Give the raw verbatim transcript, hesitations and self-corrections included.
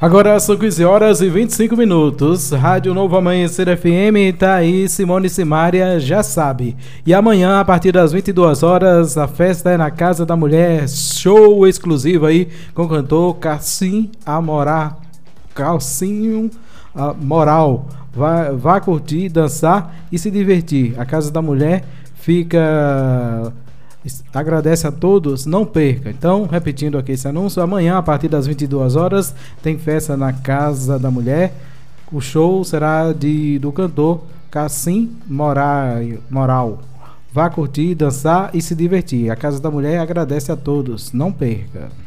Agora são quinze horas e vinte e cinco minutos. Rádio Novo Amanhecer F M, tá aí, Simone Simaria já sabe. E amanhã, a partir das vinte e duas horas, a festa é na Casa da Mulher. Show exclusivo aí com o cantor Cassim Amorar. Calcinho uh, Moral. Vai, vai curtir, dançar e se divertir. A Casa da Mulher fica... agradece a todos, não perca. Então, repetindo aqui esse anúncio, amanhã a partir das vinte e duas horas tem festa na Casa da Mulher. O show será de, do cantor Cassim Moral. Vá curtir, dançar e se divertir. A Casa da Mulher agradece a todos, não perca.